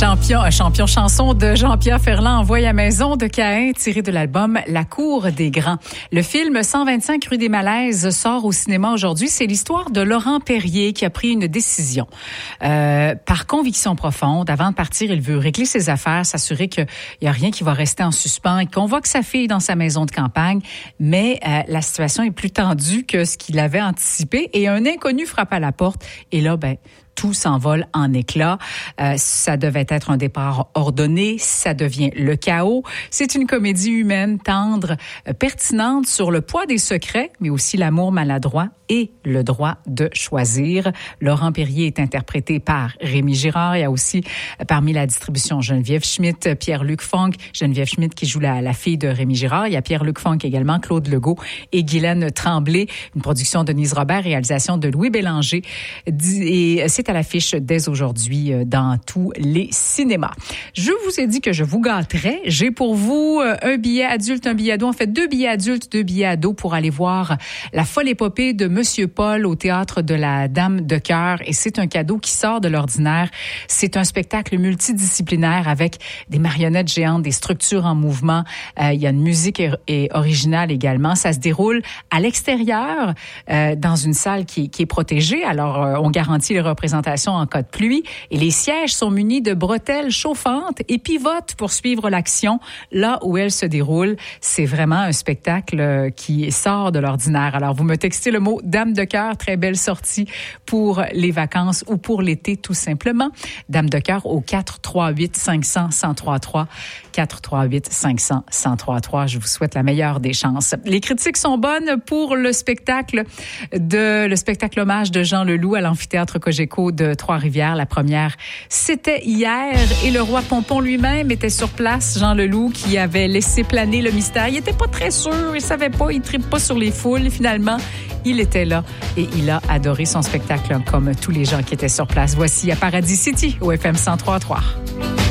Chanson de Jean-Pierre Ferland, Envoie à maison de Caïn, tiré de l'album La Cour des Grands. Le film 125 rue des Malaises sort au cinéma aujourd'hui. C'est l'histoire de Laurent Perrier qui a pris une décision. Par conviction profonde, avant de partir, il veut régler ses affaires, s'assurer qu'il n'y a rien qui va rester en suspens. Il convoque sa fille dans sa maison de campagne, mais la situation est plus tendue que ce qu'il avait anticipé et un inconnu frappe à la porte. Et là, tout s'envole en éclats. Ça devait être un départ ordonné, ça devient le chaos. C'est une comédie humaine, tendre, pertinente sur le poids des secrets, mais aussi l'amour maladroit et le droit de choisir. Laurent Perrier est interprété par Rémi Girard. Il y a aussi, parmi la distribution, Geneviève Schmidt, Pierre-Luc Funk. Geneviève Schmidt qui joue la fille de Rémi Girard. Il y a Pierre-Luc Funk également, Claude Legault et Guylaine Tremblay. Une production de Denise Robert, réalisation de Louis Bélanger. Et c'est à l'affiche dès aujourd'hui dans tous les cinémas. Je vous ai dit que je vous gâterais. J'ai pour vous un billet adulte, un billet ado. En fait, 2 billets adultes, 2 billets ados pour aller voir La folle épopée de Monsieur Paul au théâtre de la Dame de Cœur. Et c'est un cadeau qui sort de l'ordinaire. C'est un spectacle multidisciplinaire avec des marionnettes géantes, des structures en mouvement. Il y a une musique originale également. Ça se déroule à l'extérieur, dans une salle qui est protégée. Alors, on garantit les représentations en cas de pluie. Et les sièges sont munis de bretelles chauffantes et pivotent pour suivre l'action là où elle se déroule. C'est vraiment un spectacle qui sort de l'ordinaire. Alors, vous me textez le mot Dame de Cœur, très belle sortie pour les vacances ou pour l'été, tout simplement. Dame de Cœur au 438-500-1033. 438-500-1033. Je vous souhaite la meilleure des chances. Les critiques sont bonnes pour le spectacle hommage de Jean Leloup à l'amphithéâtre Cogeco de Trois-Rivières. La première, c'était hier et le roi Pompon lui-même était sur place. Jean Leloup qui avait laissé planer le mystère. Il était pas très sûr, il savait pas, il tripe pas sur les foules. Finalement, il était là et il a adoré son spectacle comme tous les gens qui étaient sur place. Voici à Paradis City au FM 103.3.